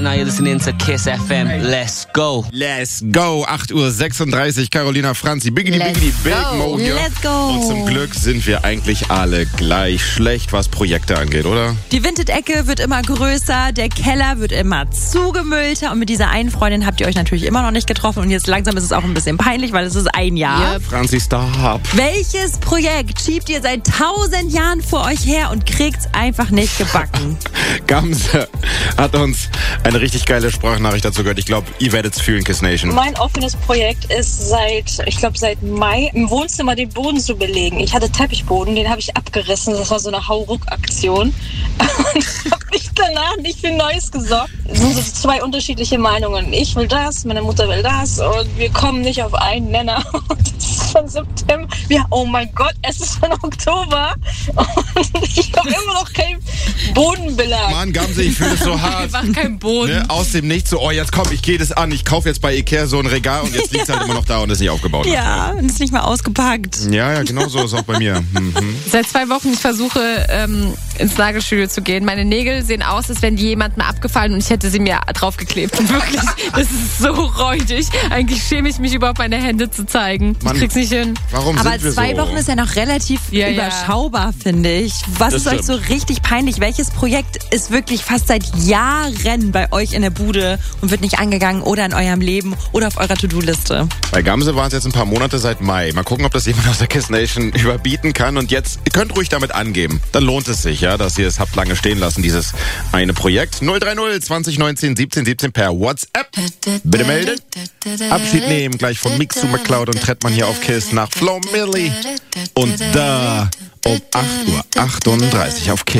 Now you're listening to Kiss FM. Let's go. Let's go. 8:36 Uhr. Carolina Franzi. Biggity, biggity, big Mo hier. Let's go. Und zum Glück sind wir eigentlich alle gleich schlecht, was Projekte angeht, oder? Die Vinted-Ecke wird immer größer, der Keller wird immer zugemüllter und mit dieser einen Freundin habt ihr euch natürlich immer noch nicht getroffen und jetzt langsam ist es auch ein bisschen peinlich, weil es ist ein Jahr. Yep. Franzi, stop. Welches Projekt schiebt ihr seit 1000 Jahren vor euch her und kriegt's einfach nicht gebacken? Gamse hat uns eine richtig geile Sprachnachricht dazu gehört. Ich glaube, ihr werdet es fühlen, Kiss Nation. Mein offenes Projekt ist seit Mai im Wohnzimmer den Boden zu belegen. Ich hatte Teppichboden, den habe ich abgerissen. Das war so eine Hauruck-Aktion. Und ich habe mich danach nicht für Neues gesorgt. Es sind so zwei unterschiedliche Meinungen. Ich will das, meine Mutter will das und wir kommen nicht auf einen Nenner. Und das ist schon September. Ja, oh mein Gott, es ist schon Oktober und ich habe immer noch keinen Bodenbelag. Mann, Gamse, ich fühle es so hart. Einfach kein Boden. Ne? Aus dem Nichts so, oh, jetzt komm, ich gehe das an. Ich kaufe jetzt bei Ikea so ein Regal und jetzt liegt es halt immer noch da und ist nicht aufgebaut. Ja, und ist nicht mal ausgepackt. Ja, genau so ist auch bei mir. Seit 2 Wochen, ich versuche ins Nagelstudio zu gehen. Meine Nägel sehen aus, als wären die jemand mal abgefallen und ich hätte sie mir draufgeklebt. Wirklich, das ist so räudig. Eigentlich schäme ich mich überhaupt, meine Hände zu zeigen. Mann, ich krieg's nicht hin. Warum Aber sind wir 2 so? Wochen ist ja noch relativ überschaubar, finde ich. Was Das ist euch so richtig peinlich? Welches Projekt ist wirklich fast seit Jahren bei euch in der Bude und wird nicht angegangen oder in eurem Leben oder auf eurer To-Do-Liste? Bei Gamse waren es jetzt ein paar Monate seit Mai. Mal gucken, ob das jemand aus der Kiss Nation überbieten kann. Und jetzt, ihr könnt ruhig damit angeben. Dann lohnt es sich, ja, dass ihr es habt lange stehen lassen, dieses eine Projekt. 030 2019 17 17 per WhatsApp. Bitte melden. Abschied nehmen, gleich von Mixu McCloud und Trettmann hier auf Kiss nach Flo Milli. Und da um 8:38 Uhr auf Kiss.